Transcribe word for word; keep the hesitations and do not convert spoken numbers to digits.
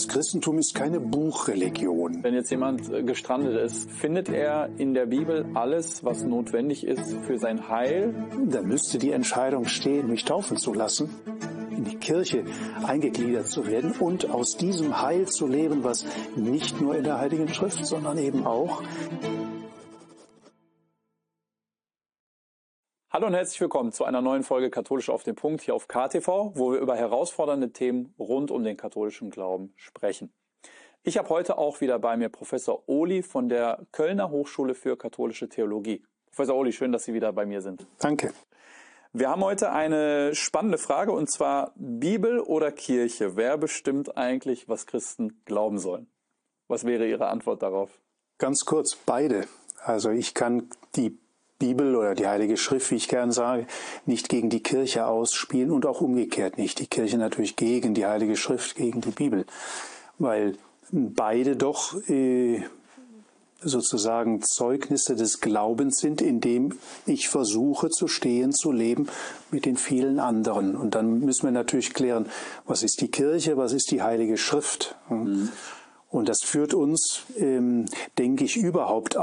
Das Christentum ist keine Buchreligion. Wenn jetzt jemand gestrandet ist, findet er in der Bibel alles, was notwendig ist für sein Heil? Da müsste die Entscheidung stehen, mich taufen zu lassen, in die Kirche eingegliedert zu werden und aus diesem Heil zu leben, was nicht nur in der Heiligen Schrift, sondern eben auch. Hallo und herzlich willkommen zu einer neuen Folge Katholisch auf den Punkt hier auf K T V, wo wir über herausfordernde Themen rund um den katholischen Glauben sprechen. Ich habe heute auch wieder bei mir Professor Ohly von der Kölner Hochschule für katholische Theologie. Professor Ohly, schön, dass Sie wieder bei mir sind. Danke. Wir haben heute eine spannende Frage, und zwar Bibel oder Kirche. Wer bestimmt eigentlich, was Christen glauben sollen? Was wäre Ihre Antwort darauf? Ganz kurz, beide. Also ich kann die Bibel oder die Heilige Schrift, wie ich gern sage, nicht gegen die Kirche ausspielen und auch umgekehrt nicht. Die Kirche natürlich gegen die Heilige Schrift, gegen die Bibel, weil beide doch äh, sozusagen Zeugnisse des Glaubens sind, indem ich versuche zu stehen, zu leben mit den vielen anderen. Und dann müssen wir natürlich klären, was ist die Kirche, was ist die Heilige Schrift? Mhm. Und das führt uns, ähm, denke ich, überhaupt